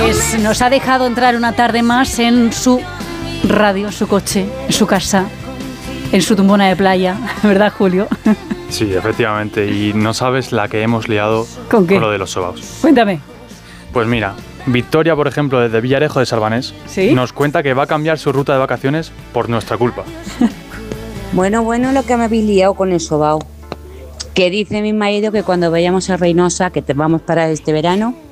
Pues nos ha dejado entrar una tarde más en su radio, en su coche, en su casa, en su tumbona de playa, ¿verdad, Julio? Sí, efectivamente, y no sabes la que hemos liado ¿Con qué? lo de los sobaos. Cuéntame. Pues mira, Victoria, por ejemplo, desde Villarejo de Salvanés, ¿Sí? nos cuenta que va a cambiar su ruta de vacaciones por nuestra culpa. Bueno, lo que me habéis liado con el sobao. Que dice mi marido que cuando vayamos a Reynosa, que te vamos para este verano,